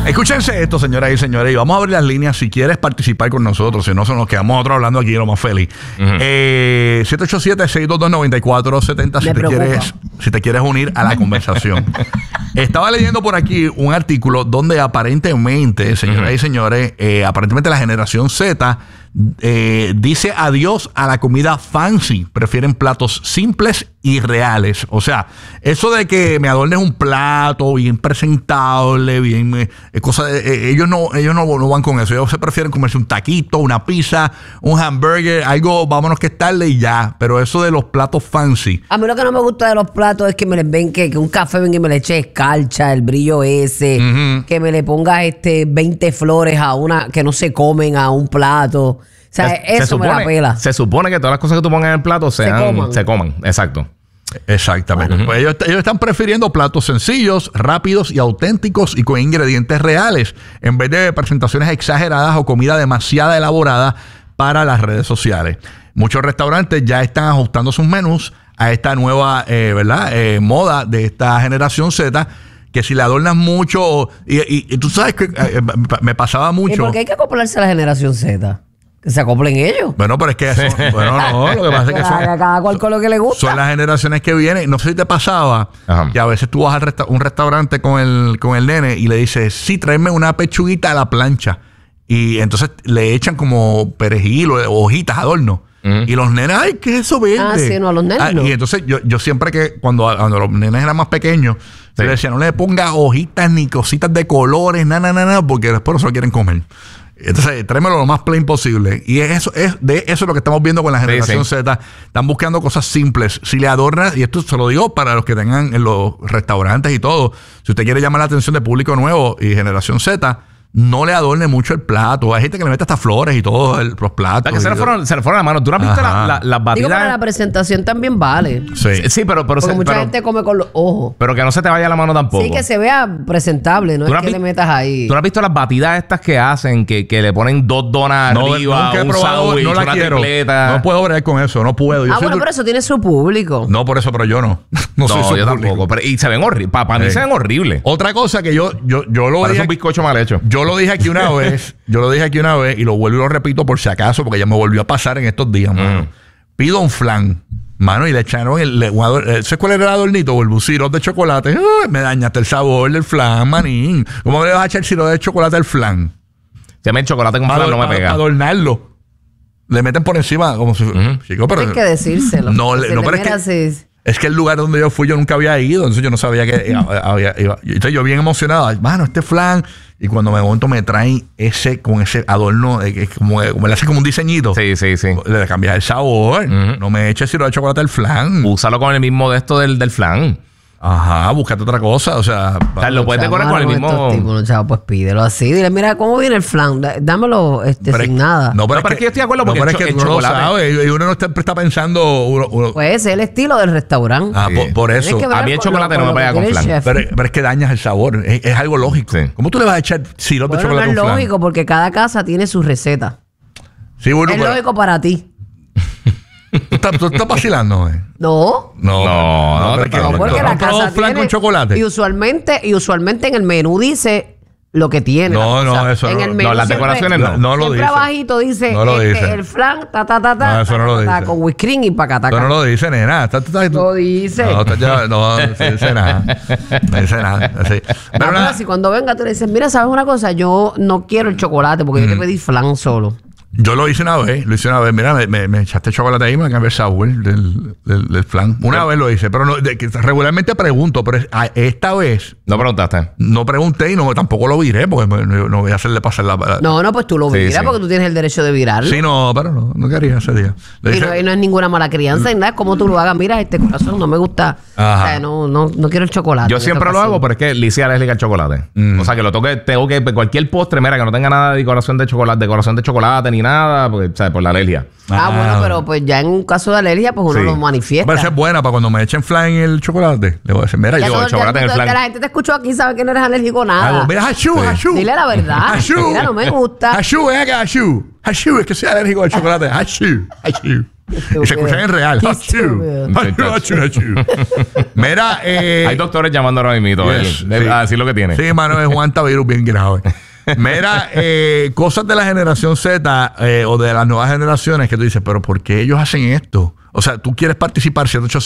Escúchense esto, señoras y señores, y vamos a abrir las líneas si quieres participar con nosotros, si no, nos quedamos nosotros hablando aquí de lo más feliz. 787-622-9470 si te quieres unir a la conversación. Estaba leyendo por aquí un artículo donde aparentemente, señoras y señores, aparentemente la generación Z dice adiós a la comida fancy. Prefieren platos simples y reales. O sea, eso de que me adornes un plato bien presentable, bien ellos no van con eso. Ellos se prefieren comerse un taquito, una pizza, un hamburger, algo, vámonos que es tarde y ya. Pero eso de los platos fancy. A mí lo que no me gusta de los platos es que me les ven que un café venga y me le eche escarcha, el brillo ese, que me le pongas 20 flores a una que no se comen a un plato. O sea, eso me la pela. Se supone que todas las cosas que tú pongas en el plato se coman. Exacto. Exactamente. Pues ellos están prefiriendo platos sencillos, rápidos y auténticos y con ingredientes reales, en vez de presentaciones exageradas o comida demasiado elaborada para las redes sociales. Muchos restaurantes ya están ajustando sus menús a esta nueva moda de esta generación Z, que si le adornas mucho y tú sabes que me pasaba mucho. ¿Y por qué hay que acoplarse a la generación Z? Que se acoplen ellos. Bueno, pero es que eso, lo que pasa es que cada cual con lo que le gusta. Son las generaciones que vienen. No sé si te pasaba que a veces tú vas a un restaurante con el nene y le dices, sí, tráeme una pechuguita a la plancha. Y entonces le echan como perejil o hojitas, adorno. Y los nenes, ay, ¿qué es eso verde? Ah, sí, no, a los nenes no. Y entonces yo siempre que cuando los nenes eran más pequeños, le decía, no le ponga hojitas ni cositas de colores, nada, porque después no se lo quieren comer. Entonces, tráemelo lo más plain posible. Y eso es lo que estamos viendo con la generación Z. Están buscando cosas simples. Si le adornas, y esto se lo digo para los que tengan en los restaurantes y todo, si usted quiere llamar la atención de público nuevo y generación Z, no le adorne mucho el plato. Hay gente que le mete hasta flores y todo los platos. Que se le fueron la mano. ¿Tú no has visto las batidas? Digo, para la presentación también vale. Sí, pero porque mucha gente come con los ojos. Pero que no se te vaya la mano tampoco. Sí, que se vea presentable. No es que le metas ahí. ¿Tú no has visto las batidas estas que hacen? Que le ponen 2 donas arriba, un sándwich, una tripleta. No puedo bregar con eso. No puedo. Pero eso tiene su público. No, por eso, pero yo no. No soy su yo público. Tampoco. Pero, y se ven horribles. Para mí se ven horribles. Otra cosa que yo lo parece un bizcocho mal hecho. Yo lo dije aquí una vez. Y lo vuelvo y lo repito por si acaso, porque ya me volvió a pasar en estos días, mano. Pido un flan, mano, y le echaron ¿sabes cuál era el adornito? O el buciro de chocolate. Me dañaste el sabor del flan, manín. ¿Cómo le vas a echar sirope de chocolate al flan? Si a mí el chocolate con flan no me pega. Para adornarlo. Le meten por encima como si... Chico, pero... Hay que decírselo. Pero es que el lugar donde yo fui yo nunca había ido, entonces yo no sabía que había. Entonces yo bien emocionado, mano, este flan. Y cuando me monto me traen con ese adorno, como le hace como un diseñito. Sí. Le cambias el sabor. No me eches sirope de chocolate al flan. Úsalo con el mismo de esto del flan. Ajá, búscate otra cosa. O sea, lo puedes decorar con el mismo. Pues pídelo así. Dile, mira, ¿cómo viene el flan? Dámelo sin nada. No, pero es que yo estoy de acuerdo porque el chocolate. No lo sabe, y uno no está pensando. Pues es el estilo del restaurante. Por eso. A mí el chocolate no me pega con flan. Pero es que dañas el sabor. Es algo lógico. Sí. ¿Cómo tú le vas a echar sirope de chocolate a un flan? No es lógico porque cada casa tiene su receta. Sí, bueno, es lógico para ti. ¿Tú estás vacilando, No, porque la casa flan con chocolate. Y usualmente en el menú dice lo que tiene. Eso en el menú las decoraciones no lo dice. Siempre abajito dice el flan, No, eso no lo dice. con whipped cream y pacataca. Eso no lo dice, nena. Lo dice. No dice nada. No dice nada. Así. Pero si cuando venga tú le dices, mira, ¿sabes una cosa? Yo no quiero el chocolate porque yo te pedí flan solo. Yo lo hice una vez. Mira, me echaste chocolate ahí y me cambié el sabor del flan. Una vez lo hice, pero regularmente pregunto, pero esta vez... ¿No preguntaste? No pregunté y tampoco lo viré, porque no voy a hacerle pasar la... No, pues tú lo viras porque tú tienes el derecho de virarlo. Sí, pero no quería ese día. Y no es ninguna mala crianza, nada, es como tú lo hagas. Mira, este corazón no me gusta. O sea, no quiero el chocolate. Yo siempre lo hago, pero es que Licia es alérgica al chocolate. O sea, que tengo que cualquier postre, mira, que no tenga nada de decoración de chocolate ni nada, porque, ¿sabes? Por la alergia. Bueno, pero pues ya en un caso de alergia, pues uno lo manifiesta. Parece buena para cuando me echen flan en el chocolate. Le voy a decir, mira, yo el chocolate en el flan. La gente te escuchó aquí sabe que no eres alérgico a nada. Mira, Hashu. Dile la verdad. Mira, no me gusta. Hashu, ven acá, Hashu, es que soy alérgico al chocolate. Hashu. Y se escuchan en real. Qué Achú, estúpido. achú, achú, achú. Mira, Hay doctores llamando ahora mismo Yes, a decir lo que tiene. Sí, mano, es un antivirus bien grave. Mira, cosas de la generación Z o de las nuevas generaciones que tú dices, pero ¿por qué ellos hacen esto? O sea, tú quieres participar,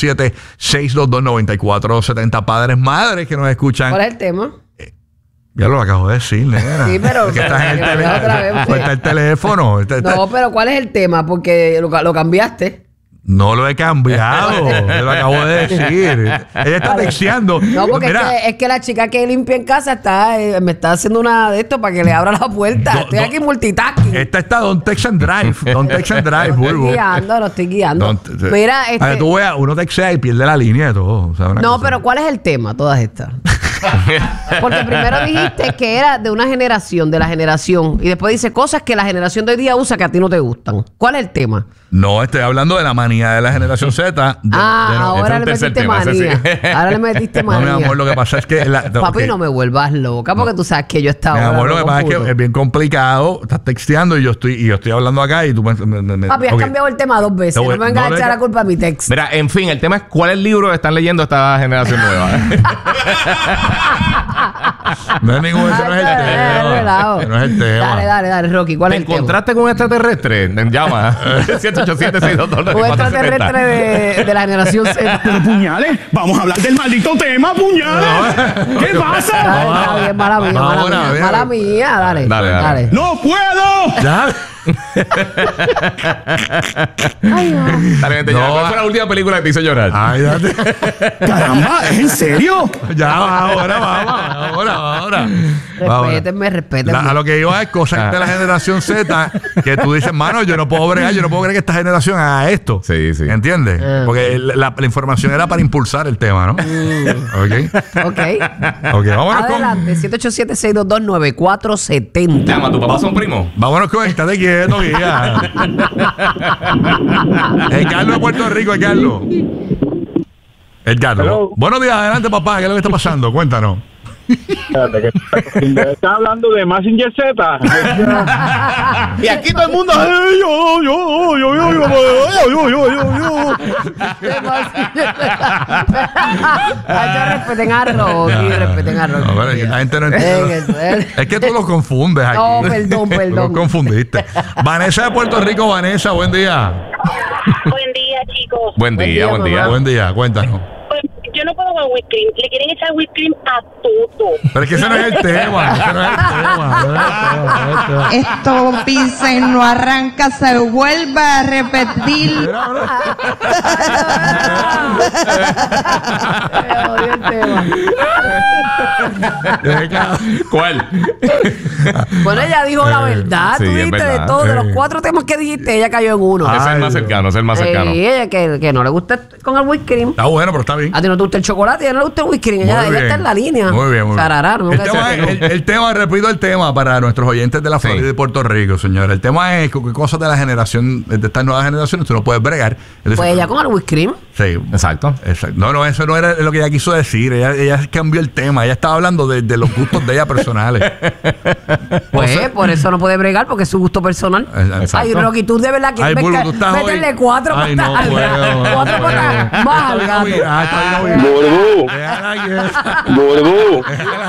787-622-9470, padres, madres que nos escuchan. ¿Cuál es el tema? Ya lo acabo de decir, nena. Sí, pero que estás en el que vayas otra vez, teléfono. pues. Está el teléfono. No, pero ¿cuál es el tema? Porque lo cambiaste. No lo he cambiado. Te lo acabo de decir. Ella está texteando. No, porque Mira, es que la chica que limpia en casa me está haciendo una de esto para que le abra la puerta. Estoy aquí multitasking. esta está Don't Text and Drive. Don't Text and Drive, Lo estoy Bulbo. guiando, lo estoy guiando. Don't- Mira, Para que tú veas, uno textea y pierde la línea y todo. O sea, una no, cosa. pero ¿cuál es el tema? Todas estas. Porque primero dijiste que era de una generación, de la generación. Y después dice cosas que la generación de hoy día usa que a ti no te gustan. ¿Cuál es el tema? No, estoy hablando de la manía de la generación Z. Ahora le ese es el metiste tema, ese manía. sí. Ahora le metiste No, manía. mi amor, lo que pasa es que... Papi, ok. no me vuelvas loca porque tú sabes que yo estaba... Mi amor, lo que hablando pasa es con que puto. es bien complicado. Estás texteando y yo estoy hablando acá y tú me Papi, has ok. cambiado el tema 2 veces. Te voy- No me vengas no a le- echar la culpa a mi text. Mira, en fin, el tema es cuál es el libro que están leyendo esta generación nueva. No es ningún... Ese no es el tema. Ese no es el tema. Dale, Rocky. ¿Cuál ¿Te es el tema? encontraste con un extraterrestre? Llama. 787-622-9470. Un extraterrestre de la generación Z. Pero puñales, vamos a hablar del maldito tema, puñales. ¿Qué pasa? Dale, está bien, mala mía, Vamos, mala mía. dale. Mala mía, dale. Dale. ¡No puedo! Ya. Ay, no. Dale, vente, No, ya. ¿Cuál fue la última película que te hizo llorar? Ay, date. Caramba, ¿es en serio? Ya, ahora. Respétenme. A lo que iba es cosas de la generación Z que tú dices, mano, yo no puedo bregar, yo no puedo creer que esta generación haga esto. Sí. ¿Entiendes? Porque la información era para impulsar el tema, ¿no? Ok. Ok. Vámonos Adelante, 787-622-9470. Llama, ¿tu papá son primos? Vámonos con estate quieto, guía. Carlos de Puerto Rico, Carlos. Carlos. Hello. Buenos días, adelante, papá. ¿Qué es lo que está pasando? Cuéntanos. Espérate, que estás hablando de Mazinger Z. Y aquí todo el mundo. Respeten a Rocky, respeten a Rocky. No, pero es que la gente no entiende. Es que tú los confundes aquí. No, perdón. Tú los confundiste. Vanessa de Puerto Rico, Vanessa, buen día. Buen día, chicos. Buen día. mamá. Buen día, cuéntanos. Pues, yo no puedo con whipped cream. Le quieren echar whipped cream a todo. Pero es que ese no es el tema. Ese no es el tema. Esto pisa y no arranca, se vuelve a repetir. Me odio el tema. ¿Cuál? Bueno, ella dijo la verdad. sí, Tú es dijiste de verdad. todo. De los 4 temas que dijiste, ella cayó en uno. Ese es el más cercano, ese es el más cercano. Ella que no le gusta con el whipped cream. Está bueno, pero está bien. A ti no te gusta el chocolate y a ella no le gusta el whipped cream. Ella Muy está en la línea. Muy bien. Sarará, no me el, voy a tema, decir que no. el tema, repito el tema para nuestros oyentes de la Florida y de Puerto Rico, señor. El tema es qué cosas de la generación, de estas nuevas generaciones, tú no puedes bregar. Entonces, Pues ella con el whipped cream. sí. Exacto. Exacto. No, eso no era lo que ella quiso decir. Ella cambió el tema. Ella estaba hablando de los gustos de ella personales. Pues por eso no puede bregar porque es su gusto personal. Exacto. Ay, Rocky, tú de verdad Ay, que Bulbo, tú estás métele hoy- 4 Ay, no patas. puedo. 4 patas más al gato. Burbu, Déjala. Burbu.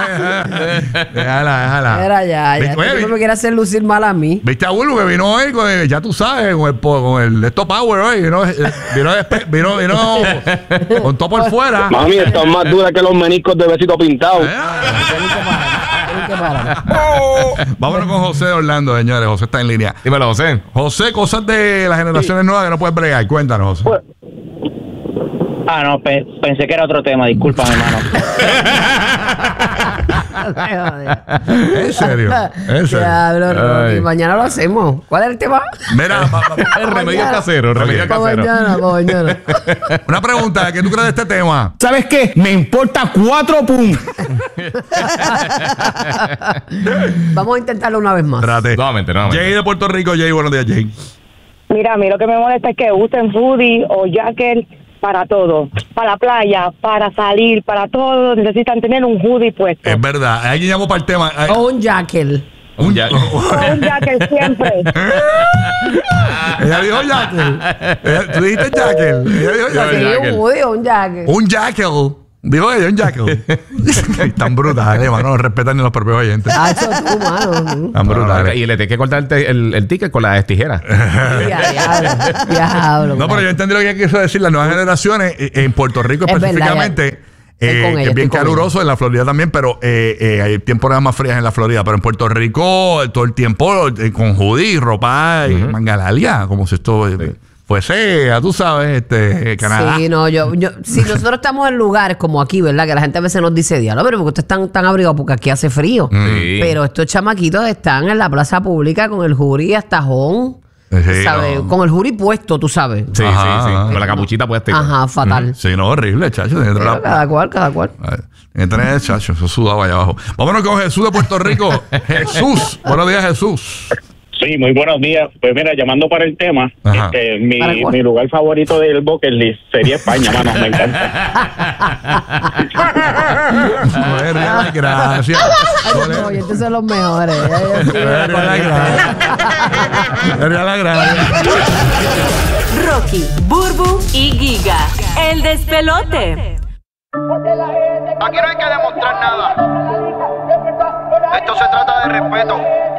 Déjala. Era ya. Oye, Tú no me quieres hacer lucir mal a mí. ¿Viste a Bulbo que vino hoy? Ya tú sabes, con el Esto Power hoy. Vino con todo por fuera. Mami, esta es más dura que los meniscos de besito pintado. Tienes que parar. Vámonos con José de Orlando, señores. José está en línea. Dímelo, José. José, cosas de las generaciones nuevas que no puedes bregar. Cuéntanos, José. Ah, no, pensé que era otro tema, discúlpame, hermano. ¿En serio? Diablo, Rocky. Ay. Mañana lo hacemos. ¿Cuál es el tema? Mira, El remedio casero, remedio Pa' casero. mañana, pa' mañana. una pregunta. ¿Qué tú crees de este tema? ¿Sabes qué? Me importa 4 puntos. Vamos a intentarlo una vez más. Espérate. Nuevamente. Jay de Puerto Rico. Jay, buenos días, Jay. Mira, a mí lo que me molesta es que usen hoodie o jacket para todo. Para la playa, para salir, para todo. Necesitan tener un hoodie puesto. Es verdad. Alguien llamó para el tema. O un jacket. Un jacket. Un jacket siempre. Ella dijo jacket. Tú dijiste jacket. Ella dijo jacket. Sí, un hoodie o un jacket. Un jacket. Dijo ella, un jacket. Tan brutales, mano. No respetan ni los propios oyentes. Hacho, tú, mano. Tan brutales. Y le tienes que cortar el ticket con las tijeras. Diablo. No, pero yo entendí lo que quiso decir. Las nuevas generaciones, en Puerto Rico Es verdad, específicamente, con que ella, es bien estoy con caluroso, en la Florida también, pero hay temporadas más frías en la Florida. Pero en Puerto Rico, todo el tiempo con hoodie, ropa y mangalalia, como si esto fuese, ya tú sabes, Canadá. Sí, no, si nosotros estamos en lugares como aquí, ¿verdad? Que la gente a veces nos dice, diablo, pero porque ustedes están tan abrigados porque aquí hace frío. Sí. Pero estos chamaquitos están en la plaza pública con el jury hasta jón. Sí, ¿Sabes? no. Con el jury puesto, tú sabes. Sí, Ajá, sí, sí. ajá. Con la capuchita puesta. Ajá, fatal. Sí, no, horrible, chacho. Pero cada cual. Tiene que tener, chacho, eso sudado allá abajo. Vámonos con Jesús de Puerto Rico. Jesús, buenos días, Jesús. Sí, muy buenos días. Pues mira, llamando para el tema, Ajá. mi lugar favorito del bucket list sería España, mano, me encanta. Buenas, gracias. Ay, oye, estos son los mejores. Buenas, gracias. Rocky, Burbu y Giga. El despelote. Aquí no hay que demostrar nada. Esto se trata de respeto.